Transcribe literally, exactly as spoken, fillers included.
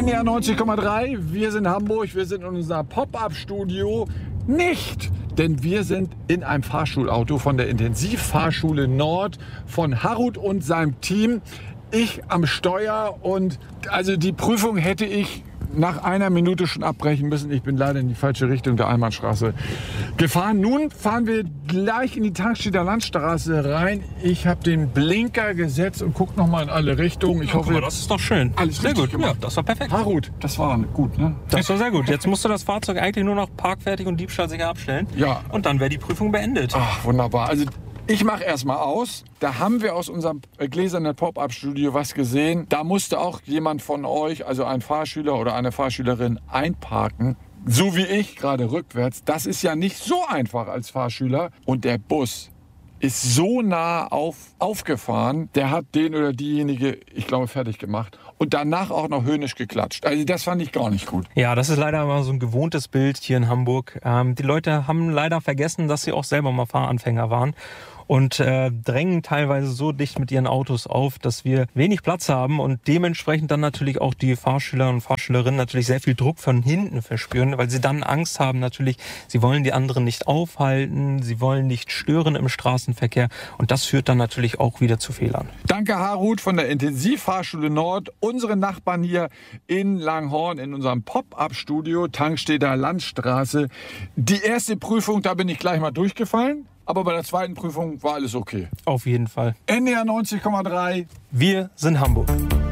N D R neunzig Komma drei, wir sind Hamburg, wir sind in unser Pop-Up-Studio. Nicht, denn wir sind in einem Fahrschulauto von der Intensivfahrschule Nord von Harut und seinem Team. Ich am Steuer und also die Prüfung hätte ich nach einer Minute schon abbrechen müssen. Ich bin leider in die falsche Richtung der Einbahnstraße gefahren. Nun fahren wir gleich in die Tankstädter Landstraße rein. Ich habe den Blinker gesetzt und gucke noch mal in alle Richtungen. Ich Ja, hoffe, guck mal, das ist doch schön. Alles sehr gut. gemacht. Ja, das war perfekt. Harut, das war gut, ne? Das war sehr gut. Jetzt musst du das Fahrzeug eigentlich nur noch parkfertig und diebstahlsicher abstellen. Ja. Und dann wäre die Prüfung beendet. Ach, wunderbar. Also ich mache erstmal aus. Da haben wir aus unserem gläsernen Pop-Up-Studio was gesehen. Da musste auch jemand von euch, also ein Fahrschüler oder eine Fahrschülerin, einparken. So wie ich, gerade rückwärts. Das ist ja nicht so einfach als Fahrschüler. Und der Bus ist so nah auf, aufgefahren, der hat den oder diejenige, ich glaube, fertig gemacht. Und danach auch noch höhnisch geklatscht. Also das fand ich gar nicht gut. Ja, das ist leider immer so ein gewohntes Bild hier in Hamburg. Ähm, die Leute haben leider vergessen, dass sie auch selber mal Fahranfänger waren. Und äh, drängen teilweise so dicht mit ihren Autos auf, dass wir wenig Platz haben und dementsprechend dann natürlich auch die Fahrschüler und Fahrschülerinnen natürlich sehr viel Druck von hinten verspüren, weil sie dann Angst haben natürlich, sie wollen die anderen nicht aufhalten, sie wollen nicht stören im Straßenverkehr und das führt dann natürlich auch wieder zu Fehlern. Danke Harut von der Intensivfahrschule Nord, unsere Nachbarn hier in Langhorn in unserem Pop-Up-Studio, Tankstädter Landstraße. Die erste Prüfung, da bin ich gleich mal durchgefallen. Aber bei der zweiten Prüfung war alles okay. Auf jeden Fall. N D R neunzig Komma drei. Wir sind Hamburg.